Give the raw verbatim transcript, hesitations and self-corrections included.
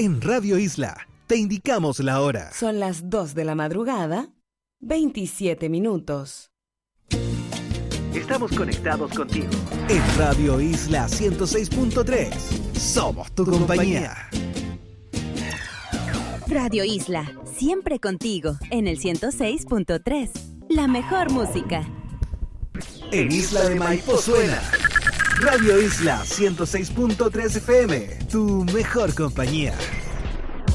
En Radio Isla te indicamos la hora. Son las dos de la madrugada, veintisiete minutos. Estamos conectados contigo. En Radio Isla ciento seis punto tres. Somos tu compañía. Radio Isla, siempre contigo, en el ciento seis punto tres. La mejor música. En Isla de Maipo suena Radio Isla ciento seis punto tres F M, tu mejor compañía.